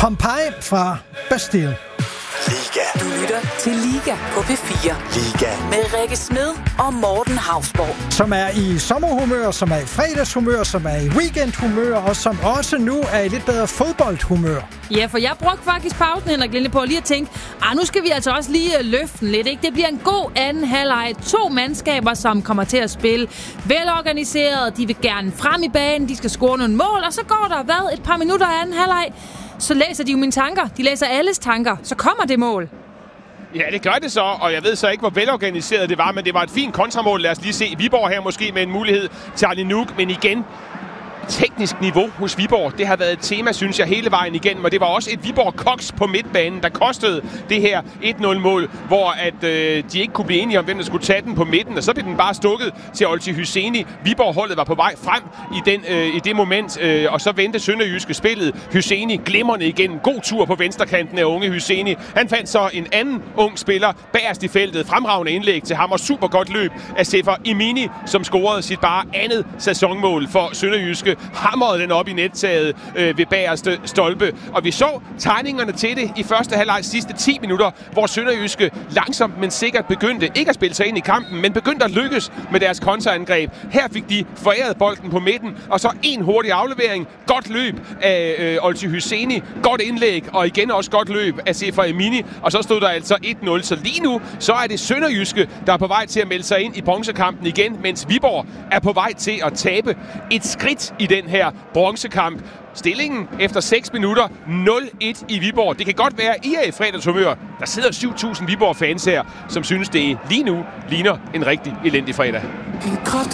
Pompeji fra Bastille. Liga. Du lytter til Liga på P4. Liga. Med Rikke Smed og Morten Hausborg. Som er i sommerhumør, som er i fredagshumør, som er i weekendhumør, og som også nu er i lidt bedre fodboldhumør. Ja, for jeg brugte faktisk pausen, Henrik Linde, på lige at tænke, nu skal vi altså også lige løfte den lidt, ikke? Det bliver en god anden halvleg. 2 mandskaber, som kommer til at spille velorganiseret. De vil gerne frem i banen, de skal score nogle mål, og så går der, et par minutter af anden halvleg. Så læser de jo mine tanker. De læser alles tanker. Så kommer det mål. Ja, det gør det så, og jeg ved så ikke, hvor velorganiseret det var, men det var et fint kontramål. Lad os lige se Viborg her måske med en mulighed til Ali Nuk, men igen, teknisk niveau hos Viborg, det har været et tema, synes jeg, hele vejen igennem, og det var også et Viborg-koks på midtbanen, der kostede det her 1-0-mål, hvor at, de ikke kunne blive enige om, hvem der skulle tage den på midten, og så blev den bare stukket til Olti Hyseni. Viborg-holdet var på vej frem i det moment, og så vendte Sønderjyske spillet. Hyseni glimrende igen. God tur på venstrekanten af unge Hyseni. Han fandt så en anden ung spiller bagerst i feltet. Fremragende indlæg til ham, og super godt løb af Sefer Imini, som scorede sit bare andet sæsonmål for Sønderjyske. Hamrede den op i nettaget ved bagerste stolpe. Og vi så tegningerne til det i første halvleg sidste 10 minutter, hvor Sønderjyske langsomt, men sikkert begyndte ikke at spille sig ind i kampen, men begyndte at lykkes med deres kontraangreb. Her fik de foræret bolden på midten, og så en hurtig aflevering. Godt løb af Olti Hyseni. Godt indlæg, og igen også godt løb af Sefer Imini. Og så stod der altså 1-0. Så lige nu, så er det Sønderjyske, der er på vej til at melde sig ind i bronzekampen igen, mens Viborg er på vej til at tabe et skridt i den her bronzekamp. Stillingen efter 6 minutter 0-1 i Viborg. Det kan godt være, at I er i fredagshumør. Der sidder 7.000 Viborg-fans her, som synes, det lige nu ligner en rigtig elendig fredag.